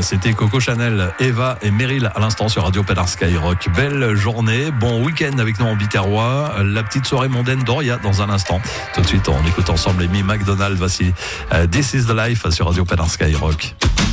C'était Coco Chanel, Eva et Meryl à l'instant sur Radio Pédar Skyrock. Belle journée, bon week-end avec nous en Biterrois. La petite soirée mondaine d'Oria dans un instant. Tout de suite, on écoute ensemble Amy McDonald. Voici This is the Life sur Radio Pédar Skyrock.